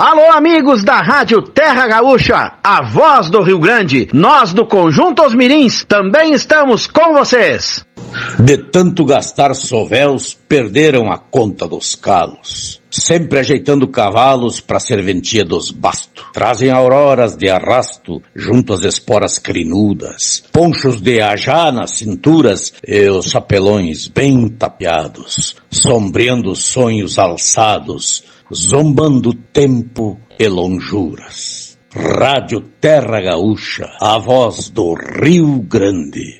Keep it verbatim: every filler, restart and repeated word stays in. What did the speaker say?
Alô, amigos da Rádio Terra Gaúcha, a voz do Rio Grande. Nós do Conjunto Os Mirins também estamos com vocês. De tanto gastar sovéus, perderam a conta dos calos. Sempre ajeitando cavalos pra serventia dos bastos. Trazem auroras de arrasto junto às esporas crinudas. Ponchos de ajá nas cinturas e os chapelões bem tapeados. Sombreando sonhos alçados, zombando tempo e lonjuras. Rádio Terra Gaúcha, a voz do Rio Grande.